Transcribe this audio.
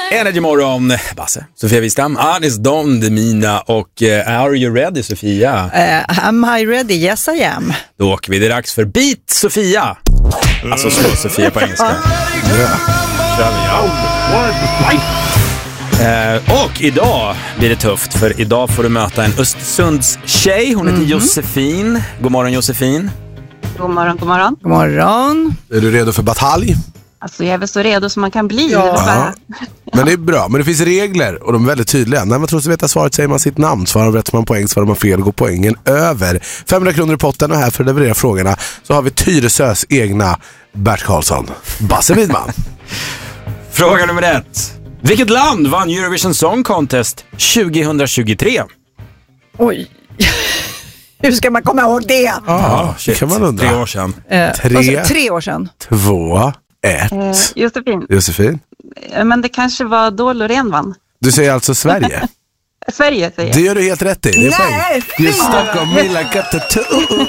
Energy morgon, Basse, Sofia Wistam, Anis Don Demina och Are you ready, Sofia? Am I ready? Yes I am. Då åker vi, det är dags för Beat Sofia. Alltså slå Sofia på engelska. Och idag blir det tufft, för idag får du möta en Östersunds tjej. Hon heter Josefin. God morgon, Josefin. God morgon, god morgon. God morgon. Är du redo för batalj? Alltså jag är väl så redo som man kan bli. Ja. Men det är bra, men det finns regler och de är väldigt tydliga. När man tror sig veta svaret säger man sitt namn. Svarar man rätt man poäng, svarar man fel går poängen över. 500 kronor i potten, och här för att leverera frågorna så har vi Tyresös egna Bert Karlsson, Basse Widman. Fråga nummer 1. Vilket land vann Eurovision Song Contest 2023? Oj. Hur ska man komma ihåg det? Shit. Kan man undra. 3 år sedan. 3 år sedan. 2, 1. Josefin. Men det kanske var då Loreen vann. Du säger alltså Sverige? Sverige säger jag. Det gör du helt rätt i. Det är Nej, poäng. You stuck on me like a tattoo.